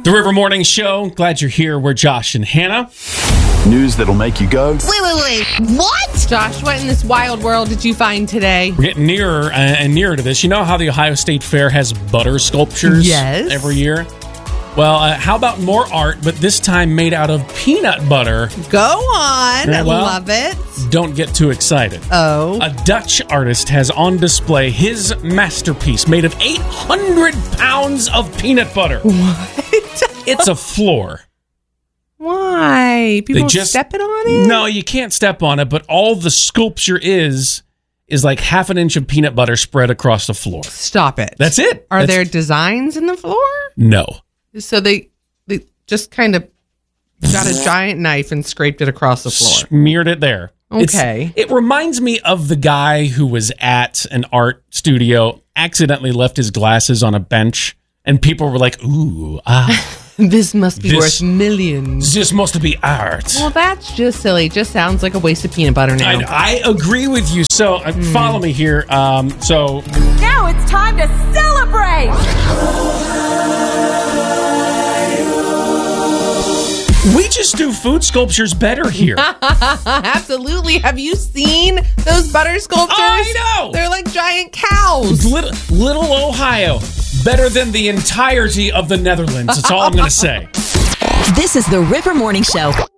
The River Morning Show. Glad you're here. We're Josh and Hannah. News that'll make you go, Wait. What? Josh, what in this wild world did you find today? We're getting nearer and nearer to this. You know how the Ohio State Fair has butter sculptures every year? Well, how about more art, but this time made out of peanut butter? Go on. Yeah, well, Love it. Don't get too excited. Oh. A Dutch artist has on display his masterpiece made of 800 pounds of peanut butter. What? It's a floor. Why? People stepping on it? No, you can't step on it, but all the sculpture is like half an inch of peanut butter spread across the floor. Stop it. That's it. Are there designs in the floor? No. So they just kind of got a giant knife and scraped it across the floor. Smeared it there. Okay. It reminds me of the guy who was at an art studio, accidentally left his glasses on a bench, and people were like, ooh, This must be worth millions. This must be art. Well, that's just silly. Just sounds like a waste of peanut butter now. I agree with you. So follow me here. Now it's time to celebrate! We just do food sculptures better here. Absolutely. Have you seen those butter sculptures? I know. They're like giant cows. Little Ohio. Better than the entirety of the Netherlands. That's all I'm going to say. This is the River Morning Show.